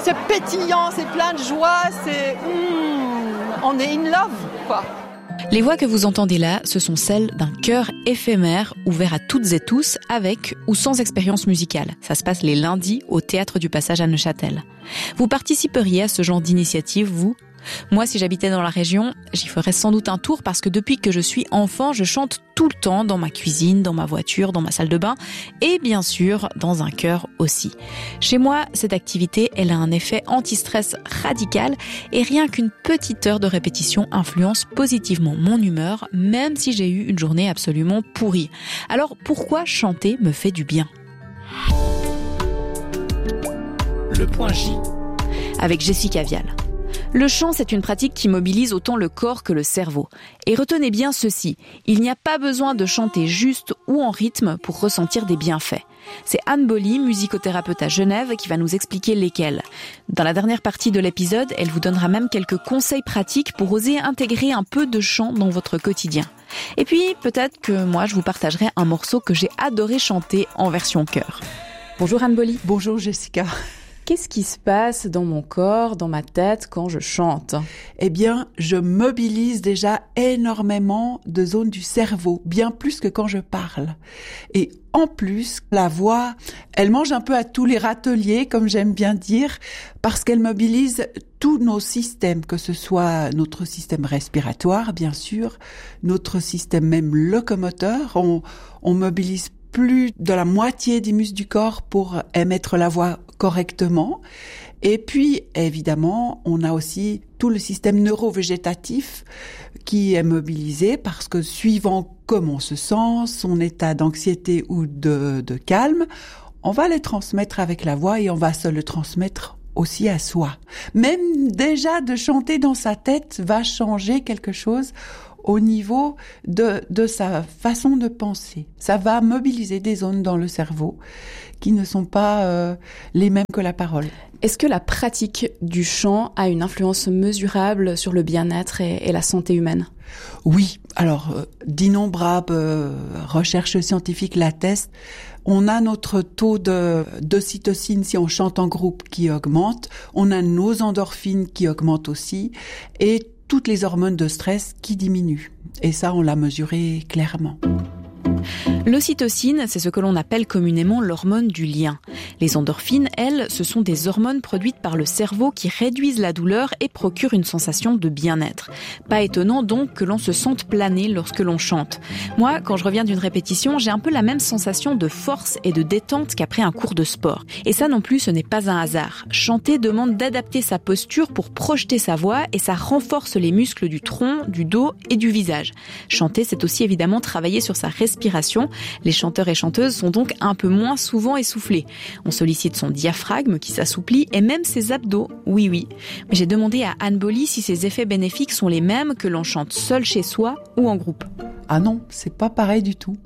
c'est pétillant, c'est plein de joie, on est in love, quoi. Les voix que vous entendez là, ce sont celles d'un chœur éphémère ouvert à toutes et tous, avec ou sans expérience musicale. Ça se passe les lundis au Théâtre du Passage à Neuchâtel. Vous participeriez à ce genre d'initiative, vous ? Moi, si j'habitais dans la région, j'y ferais sans doute un tour parce que depuis que je suis enfant, je chante tout le temps dans ma cuisine, dans ma voiture, dans ma salle de bain et bien sûr dans un chœur aussi. Chez moi, cette activité, elle a un effet anti-stress radical et rien qu'une petite heure de répétition influence positivement mon humeur, même si j'ai eu une journée absolument pourrie. Alors pourquoi chanter me fait du bien ? Le point J. Avec Jessica Vial. Le chant, c'est une pratique qui mobilise autant le corps que le cerveau. Et retenez bien ceci, il n'y a pas besoin de chanter juste ou en rythme pour ressentir des bienfaits. C'est Anne Boly, musicothérapeute à Genève, qui va nous expliquer lesquels. Dans la dernière partie de l'épisode, elle vous donnera même quelques conseils pratiques pour oser intégrer un peu de chant dans votre quotidien. Et puis, peut-être que moi, je vous partagerai un morceau que j'ai adoré chanter en version chœur. Bonjour Anne Boly. Bonjour Jessica. Qu'est-ce qui se passe dans mon corps, dans ma tête quand je chante ? Eh bien, je mobilise déjà énormément de zones du cerveau, bien plus que quand je parle. Et en plus, la voix, elle mange un peu à tous les râteliers, comme j'aime bien dire, parce qu'elle mobilise tous nos systèmes, que ce soit notre système respiratoire, bien sûr, notre système même locomoteur. On mobilise plus de la moitié des muscles du corps pour émettre la voix correctement. Et puis, évidemment, on a aussi tout le système neurovégétatif qui est mobilisé parce que suivant comment on se sent, son état d'anxiété ou de calme, on va les transmettre avec la voix et on va se le transmettre aussi à soi. Même déjà de chanter dans sa tête va changer quelque chose au niveau de sa façon de penser. Ça va mobiliser des zones dans le cerveau qui ne sont pas les mêmes que la parole. Est-ce que la pratique du chant a une influence mesurable sur le bien-être et la santé humaine ? Oui, alors d'innombrables recherches scientifiques l'attestent. On a notre taux d'ocytocine si on chante en groupe qui augmente, on a nos endorphines qui augmentent aussi, et toutes les hormones de stress qui diminuent. Et ça, on l'a mesuré clairement. L'ocytocine, c'est ce que l'on appelle communément l'hormone du lien. Les endorphines, elles, ce sont des hormones produites par le cerveau qui réduisent la douleur et procurent une sensation de bien-être. Pas étonnant donc que l'on se sente planer lorsque l'on chante. Moi, quand je reviens d'une répétition, j'ai un peu la même sensation de force et de détente qu'après un cours de sport. Et ça non plus, ce n'est pas un hasard. Chanter demande d'adapter sa posture pour projeter sa voix et ça renforce les muscles du tronc, du dos et du visage. Chanter, c'est aussi évidemment travailler sur sa respiration. Les chanteurs et chanteuses sont donc un peu moins souvent essoufflés. On sollicite son diaphragme qui s'assouplit et même ses abdos, oui. Mais j'ai demandé à Anne Boly si ces effets bénéfiques sont les mêmes que l'on chante seul chez soi ou en groupe. Ah non, c'est pas pareil du tout.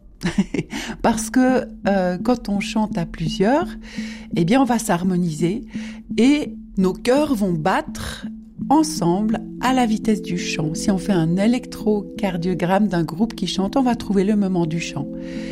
Parce que quand on chante à plusieurs, eh bien on va s'harmoniser et nos cœurs vont battre ensemble à la vitesse du chant. Si on fait un électrocardiogramme d'un groupe qui chante, on va trouver le moment du chant.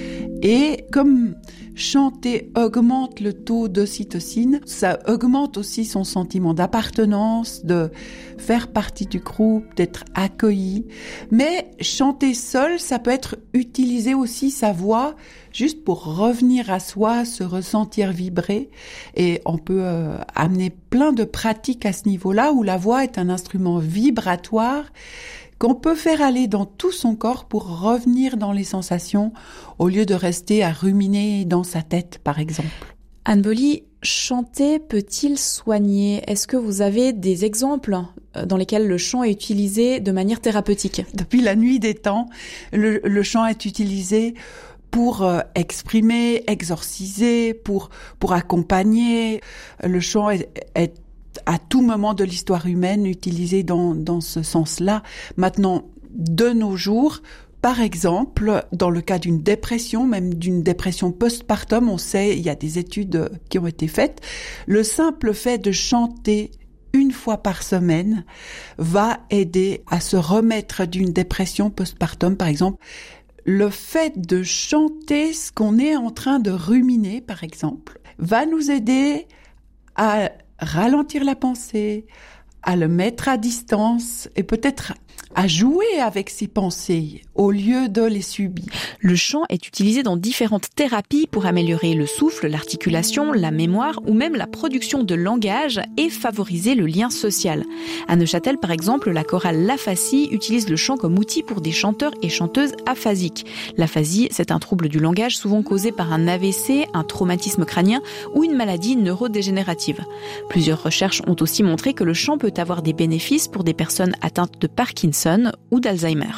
Et comme chanter augmente le taux d'ocytocine, ça augmente aussi son sentiment d'appartenance, de faire partie du groupe, d'être accueilli. Mais chanter seul, ça peut être utiliser aussi sa voix juste pour revenir à soi, se ressentir vibrer. Et on peut amener plein de pratiques à ce niveau-là où la voix est un instrument vibratoire qu'on peut faire aller dans tout son corps pour revenir dans les sensations au lieu de rester à ruminer dans sa tête, par exemple. Anne Boly, chanter peut-il soigner ? Est-ce que vous avez des exemples dans lesquels le chant est utilisé de manière thérapeutique ? Depuis la nuit des temps, le chant est utilisé pour exprimer, exorciser, pour accompagner. Le chant est à tout moment de l'histoire humaine utilisé dans ce sens-là. Maintenant, de nos jours, par exemple, dans le cas d'une dépression, même d'une dépression postpartum, on sait, il y a des études qui ont été faites, le simple fait de chanter une fois par semaine va aider à se remettre d'une dépression postpartum, par exemple. Le fait de chanter ce qu'on est en train de ruminer, par exemple, va nous aider à ralentir la pensée, à le mettre à distance et peut-être à jouer avec ses pensées au lieu de les subir. Le chant est utilisé dans différentes thérapies pour améliorer le souffle, l'articulation, la mémoire ou même la production de langage et favoriser le lien social. À Neuchâtel, par exemple, la chorale L'Aphasie utilise le chant comme outil pour des chanteurs et chanteuses aphasiques. L'aphasie, c'est un trouble du langage souvent causé par un AVC, un traumatisme crânien ou une maladie neurodégénérative. Plusieurs recherches ont aussi montré que le chant peut avoir des bénéfices pour des personnes atteintes de Parkinson ou d'Alzheimer.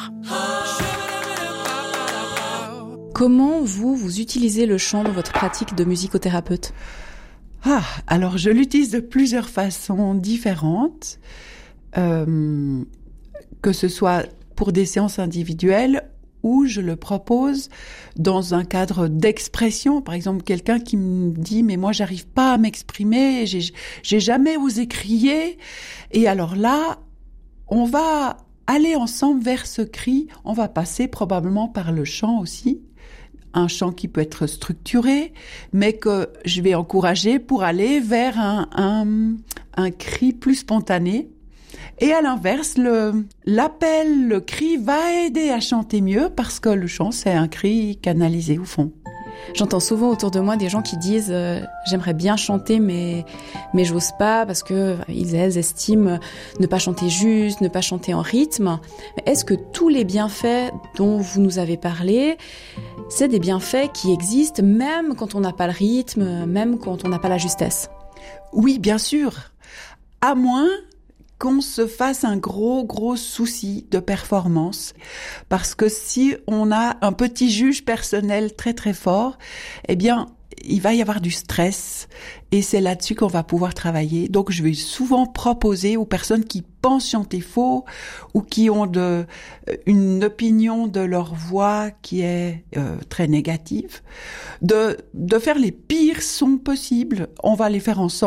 Comment vous utilisez le chant dans votre pratique de musicothérapeute ? Alors je l'utilise de plusieurs façons différentes, que ce soit pour des séances individuelles ou je le propose dans un cadre d'expression. Par exemple, quelqu'un qui me dit « mais moi j'arrive pas à m'exprimer, j'ai jamais osé crier ». Et alors là, on va aller ensemble vers ce cri, on va passer probablement par le chant aussi, un chant qui peut être structuré, mais que je vais encourager pour aller vers un cri plus spontané. Et à l'inverse, l'appel, le cri va aider à chanter mieux parce que le chant, c'est un cri canalisé au fond. J'entends souvent autour de moi des gens qui disent j'aimerais bien chanter mais j'ose pas parce que elles estiment ne pas chanter juste, ne pas chanter en rythme. Mais est-ce que tous les bienfaits dont vous nous avez parlé, c'est des bienfaits qui existent même quand on n'a pas le rythme, même quand on n'a pas la justesse ? Oui, bien sûr. À moins qu'on se fasse un gros souci de performance. Parce que si on a un petit juge personnel très fort, eh bien, il va y avoir du stress. Et c'est là-dessus qu'on va pouvoir travailler. Donc, je vais souvent proposer aux personnes qui pensent chanter faux ou qui ont une opinion de leur voix qui est très négative, de faire les pires sons possibles. On va les faire ensemble.